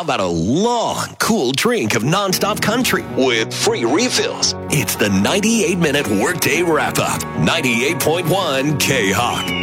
How about a long, cool drink of nonstop country with free refills? It's the 98-minute workday wrap-up. 98.1 K-Hawk.